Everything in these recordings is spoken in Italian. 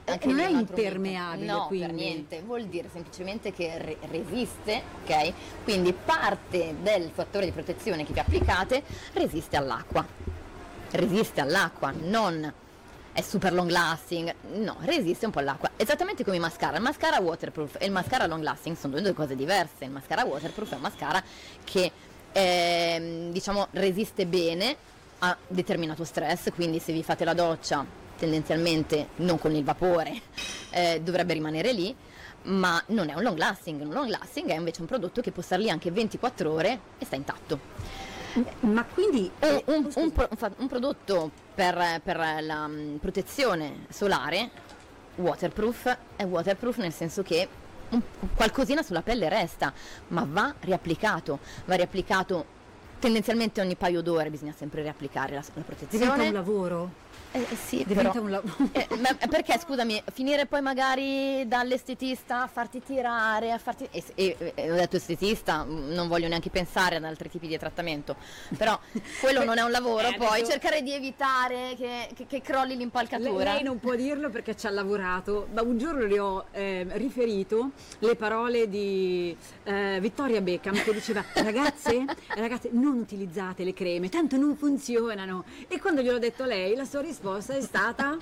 anche non lì è un altro impermeabile, mito. No, quindi. per niente, vuol dire semplicemente che resiste, ok? Quindi parte del fattore di protezione che vi applicate resiste all'acqua. Resiste all'acqua, non è super long lasting, no, resiste un po' all'acqua. Esattamente come il mascara waterproof e il mascara long lasting sono due cose diverse. Il mascara waterproof è un mascara che diciamo resiste bene a determinato stress, quindi se vi fate la doccia tendenzialmente non con il vapore dovrebbe rimanere lì, ma non è un long lasting è invece un prodotto che può stare lì anche 24 ore e sta intatto. Ma quindi Un prodotto per la protezione solare waterproof è waterproof nel senso che qualcosina sulla pelle resta, ma va riapplicato tendenzialmente ogni paio d'ore, bisogna sempre riapplicare la protezione. diventa un lavoro. Sì, Diventa però, un lavoro. ma perché scusami, finire poi magari dall'estetista a farti tirare, ho detto estetista, non voglio neanche pensare ad altri tipi di trattamento, però quello non è un lavoro, poi adesso- cercare di evitare che crolli l'impalcatura. Lei non può dirlo perché ci ha lavorato, ma un giorno le ho riferito le parole di Vittoria Beckham che diceva ragazze, non utilizzate le creme, tanto non funzionano. E quando gliel'ho detto a lei, la sua risposta è stata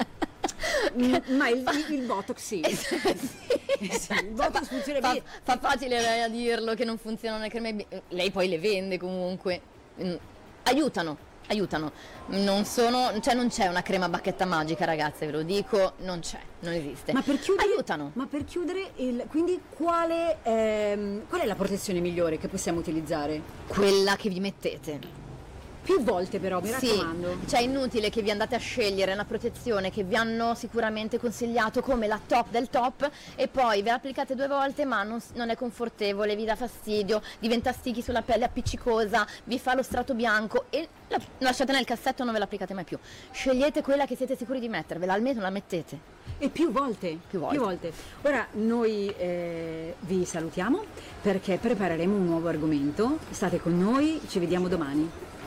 ma il Botox sì. Sì, il Botox funziona bene. Fa facile lei a dirlo che non funzionano le creme, lei poi le vende comunque. Aiutano. Non c'è una crema bacchetta magica, ragazze, ve lo dico, non esiste. Ma per chiudere, aiutano. Ma per chiudere quindi qual è la protezione migliore che possiamo utilizzare? Quella che vi mettete. Più volte però, mi raccomando. Cioè è inutile che vi andate a scegliere una protezione che vi hanno sicuramente consigliato come la top del top e poi ve la applicate 2 volte ma non è confortevole, vi dà fastidio, diventa sticky sulla pelle, appiccicosa, vi fa lo strato bianco e la lasciate nel cassetto e non ve la applicate mai più. Scegliete quella che siete sicuri di mettervela, almeno la mettete. E più volte. Ora noi vi salutiamo perché prepareremo un nuovo argomento. State con noi, ci vediamo domani.